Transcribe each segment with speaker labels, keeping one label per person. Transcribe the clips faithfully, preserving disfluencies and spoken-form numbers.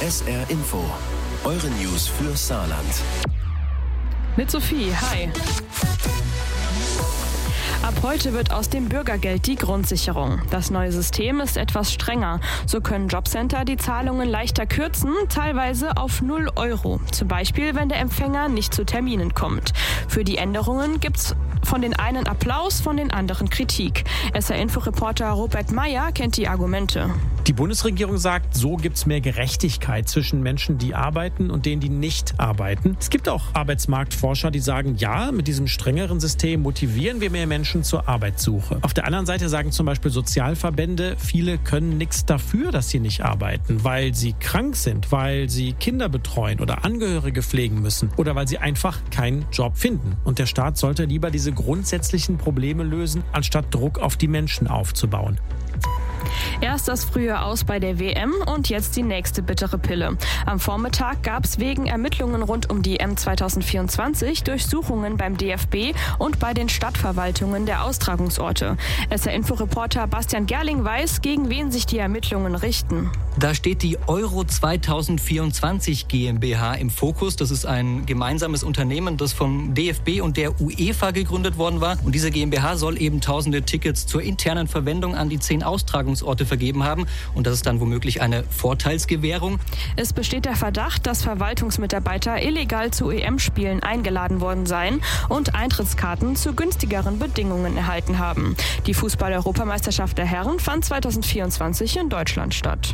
Speaker 1: S R Info. Eure News für Saarland.
Speaker 2: Mit Sophie, hi. Ab heute wird aus dem Bürgergeld die Grundsicherung. Das neue System ist etwas strenger. So können Jobcenter die Zahlungen leichter kürzen, teilweise auf null Euro. Zum Beispiel, wenn der Empfänger nicht zu Terminen kommt. Für die Änderungen gibt's von den einen Applaus, von den anderen Kritik. S R-Info-Reporter Robert Meyer kennt die Argumente.
Speaker 3: Die Bundesregierung sagt, so gibt es mehr Gerechtigkeit zwischen Menschen, die arbeiten und denen, die nicht arbeiten. Es gibt auch Arbeitsmarktforscher, die sagen, ja, mit diesem strengeren System motivieren wir mehr Menschen zur Arbeitssuche. Auf der anderen Seite sagen zum Beispiel Sozialverbände, viele können nichts dafür, dass sie nicht arbeiten, weil sie krank sind, weil sie Kinder betreuen oder Angehörige pflegen müssen oder weil sie einfach keinen Job finden. Und der Staat sollte lieber diese grundsätzlichen Probleme lösen, anstatt Druck auf die Menschen aufzubauen.
Speaker 2: Erst das frühe Aus bei der W M und jetzt die nächste bittere Pille. Am Vormittag gab es wegen Ermittlungen rund um die E M zwanzig vierundzwanzig Durchsuchungen beim D F B und bei den Stadtverwaltungen der Austragungsorte. S R-Info-Reporter Bastian Gerling weiß, gegen wen sich die Ermittlungen richten.
Speaker 4: Da steht die Euro zwanzig vierundzwanzig GmbH im Fokus. Das ist ein gemeinsames Unternehmen, das vom D F B und der UEFA gegründet worden war. Und diese GmbH soll eben tausende Tickets zur internen Verwendung an die zehn Austragungsorte vergeben haben. Und das ist dann womöglich eine Vorteilsgewährung.
Speaker 2: Es besteht der Verdacht, dass Verwaltungsmitarbeiter illegal zu E M-Spielen eingeladen worden seien und Eintrittskarten zu günstigeren Bedingungen erhalten haben. Die Fußball-Europameisterschaft der Herren fand zwanzig vierundzwanzig in Deutschland statt.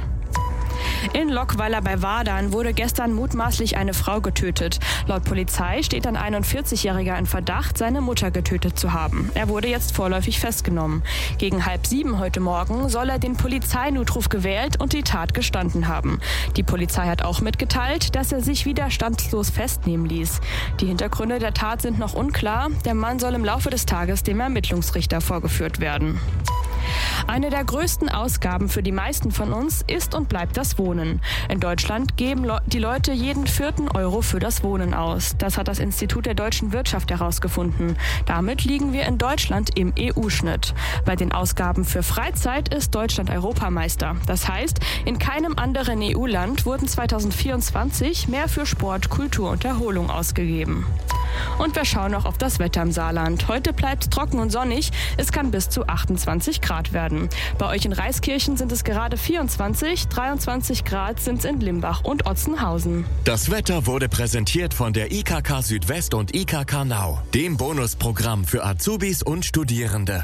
Speaker 2: In Lockweiler bei Wadern wurde gestern mutmaßlich eine Frau getötet. Laut Polizei steht ein einundvierzigjähriger in Verdacht, seine Mutter getötet zu haben. Er wurde jetzt vorläufig festgenommen. Gegen halb sieben heute Morgen soll er den Polizeinotruf gewählt und die Tat gestanden haben. Die Polizei hat auch mitgeteilt, dass er sich widerstandslos festnehmen ließ. Die Hintergründe der Tat sind noch unklar. Der Mann soll im Laufe des Tages dem Ermittlungsrichter vorgeführt werden. Eine der größten Ausgaben für die meisten von uns ist und bleibt das Wohnen. In Deutschland geben Le- die Leute jeden vierten Euro für das Wohnen aus. Das hat das Institut der deutschen Wirtschaft herausgefunden. Damit liegen wir in Deutschland im E U-Schnitt. Bei den Ausgaben für Freizeit ist Deutschland Europameister. Das heißt, in keinem anderen E U-Land wurden zwanzig vierundzwanzig mehr für Sport, Kultur und Erholung ausgegeben. Und wir schauen noch auf das Wetter im Saarland. Heute bleibt es trocken und sonnig. Es kann bis zu achtundzwanzig Grad werden. Bei euch in Reiskirchen sind es gerade vierundzwanzig, dreiundzwanzig Grad sind es in Limbach und Otzenhausen.
Speaker 1: Das Wetter wurde präsentiert von der I K K Südwest und I K K Nau, dem Bonusprogramm für Azubis und Studierende.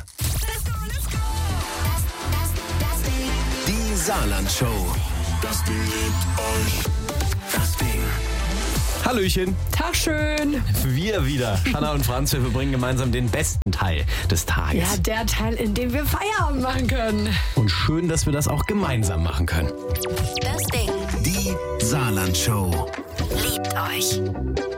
Speaker 1: Die Saarland-Show. Das Ding liebt euch. Das Ding.
Speaker 5: Hallöchen.
Speaker 2: Tag schön.
Speaker 5: Wir wieder, Shanna und Franz, wir verbringen gemeinsam den besten Teil des Tages.
Speaker 2: Ja, der Teil, in dem wir Feierabend machen können.
Speaker 5: Und schön, dass wir das auch gemeinsam machen können.
Speaker 6: Das Ding.
Speaker 1: Die Saarland-Show.
Speaker 6: Liebt euch.